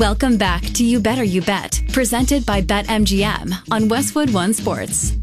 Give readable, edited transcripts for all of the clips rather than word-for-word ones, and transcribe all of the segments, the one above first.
Welcome back to You Better You Bet, presented by BetMGM on Westwood One Sports.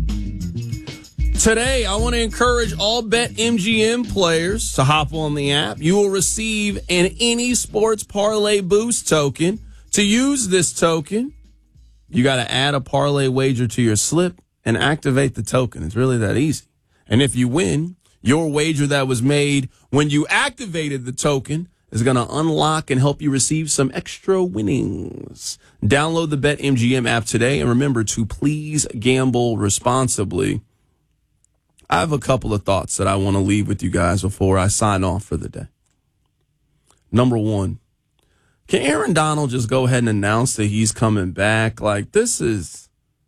Today, I want to encourage all BetMGM players to hop on the app. You will receive an Any Sports Parlay Boost token. To use this token, you got to add a parlay wager to your slip and activate the token. It's really that easy. And if you win, your wager that was made when you activated the token is going to unlock and help you receive some extra winnings. Download the BetMGM app today, and remember to please gamble responsibly. I have a couple of thoughts that I want to leave with you guys before I sign off for the day. Number one, can Aaron Donald just go ahead and announce that he's coming back? Like, this is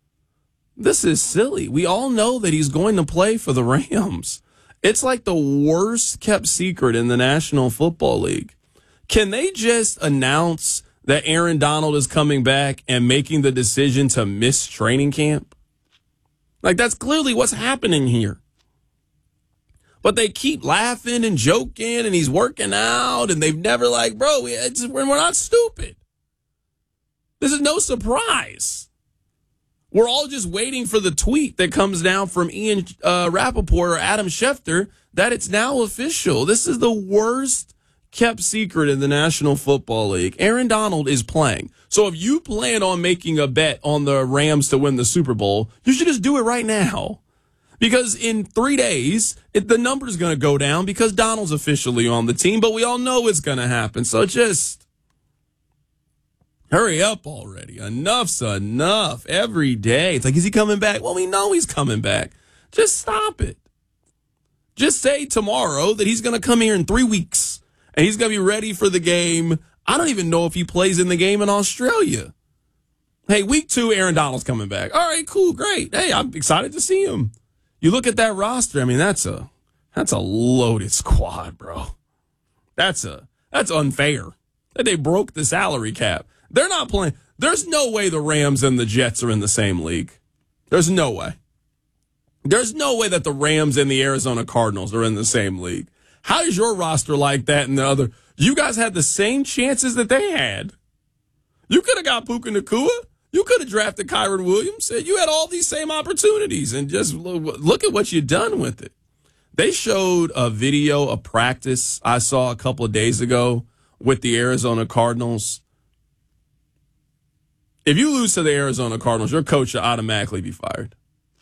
silly. We all know that he's going to play for the Rams. It's like the worst kept secret in the National Football League. Can they just announce that Aaron Donald is coming back and making the decision to miss training camp? Like, that's clearly what's happening here. But they keep laughing and joking, and he's working out, and they've never bro, we're not stupid. This is no surprise. We're all just waiting for the tweet that comes down from Ian Rappaport or Adam Schefter that it's now official. This is the worst kept secret in the National Football League. Aaron Donald is playing. So if you plan on making a bet on the Rams to win the Super Bowl, you should just do it right now. Because in 3 days, the number's going to go down because Donald's officially on the team, but we all know it's going to happen. So just hurry up already. Enough's enough every day. It's like, is he coming back? Well, we know he's coming back. Just stop it. Just say tomorrow that he's going to come here in 3 weeks and he's going to be ready for the game. I don't even know if he plays in the game in Australia. Hey, week 2, Aaron Donald's coming back. All right, cool, great. Hey, I'm excited to see him. You look at that roster, I mean, that's a loaded squad, bro. That's unfair. They broke the salary cap. They're not playing. There's no way the Rams and the Jets are in the same league. There's no way. There's no way that the Rams and the Arizona Cardinals are in the same league. How is your roster like that and the other? You guys had the same chances that they had. You could have got Puka Nacua. You could have drafted Kyron Williams. You had all these same opportunities, and just look at what you've done with it. They showed a video of practice I saw a couple of days ago with the Arizona Cardinals. If you lose to the Arizona Cardinals, your coach should automatically be fired.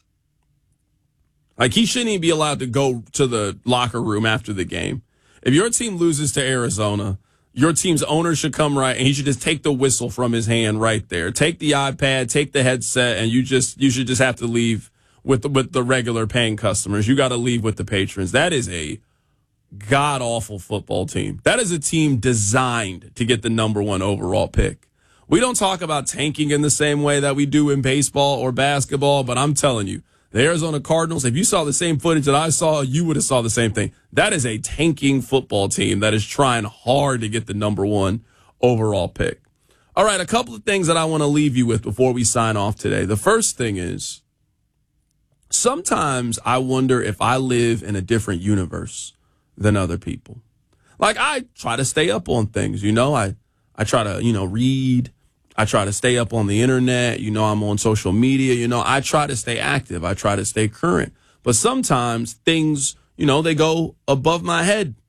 Like, he shouldn't even be allowed to go to the locker room after the game. If your team loses to Arizona, your team's owner should come right, and he should just take the whistle from his hand right there. Take the iPad, take the headset, and you should just have to leave with the regular paying customers. You got to leave with the patrons. That is a god-awful football team. That is a team designed to get the number 1 overall pick. We don't talk about tanking in the same way that we do in baseball or basketball, but I'm telling you, the Arizona Cardinals, if you saw the same footage that I saw, you would have saw the same thing. That is a tanking football team that is trying hard to get the number 1 overall pick. All right, a couple of things that I want to leave you with before we sign off today. The first thing is, sometimes I wonder if I live in a different universe than other people. Like, I try to stay up on things, I try to, read. I try to stay up on the internet. I'm on social media. I try to stay active. I try to stay current. But sometimes things, they go above my head.